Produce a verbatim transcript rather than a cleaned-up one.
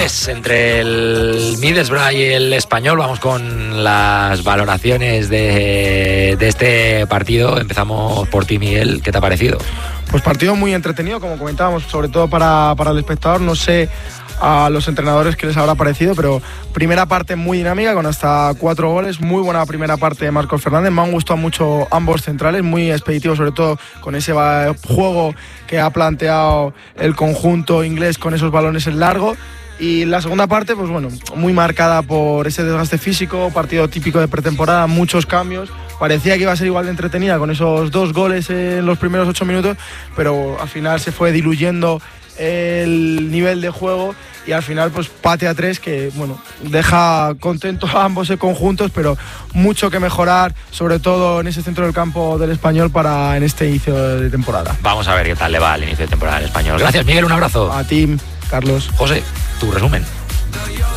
tres entre el Middlesbrough y el Español. Vamos con las valoraciones de, de este partido. Empezamos por ti, Miguel. ¿Qué te ha parecido? Pues partido muy entretenido, como comentábamos, sobre todo para, para el espectador. No sé a los entrenadores qué les habrá parecido, pero primera parte muy dinámica con hasta cuatro goles, muy buena primera parte de Marcos Fernández. Me han gustado mucho ambos centrales, muy expeditivos, sobre todo con ese juego que ha planteado el conjunto inglés con esos balones en largo. Y la segunda parte, pues bueno, muy marcada por ese desgaste físico, partido típico de pretemporada, muchos cambios. Parecía que iba a ser igual de entretenida con esos dos goles en los primeros ocho minutos, pero al final se fue diluyendo el nivel de juego y al final pues pate a tres que bueno deja contentos a ambos conjuntos, pero mucho que mejorar, sobre todo en ese centro del campo del Español para en este inicio de temporada. Vamos a ver qué tal le va al inicio de temporada del Español. Gracias, Miguel, un abrazo. A ti, Carlos. José, tu resumen.